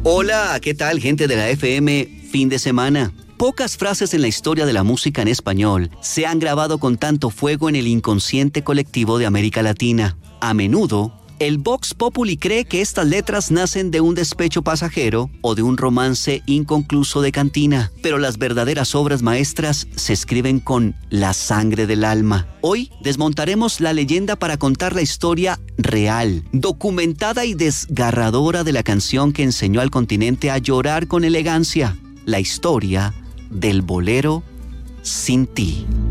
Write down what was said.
Hola, ¿qué tal, gente de la FM? Fin de semana. Pocas frases en la historia de la música en español se han grabado con tanto fuego en el inconsciente colectivo de América Latina. A menudo, el Vox Populi cree que estas letras nacen de un despecho pasajero o de un romance inconcluso de cantina, pero las verdaderas obras maestras se escriben con la sangre del alma. Hoy desmontaremos la leyenda para contar la historia real, documentada y desgarradora de la canción que enseñó al continente a llorar con elegancia, la historia del bolero Sin Ti.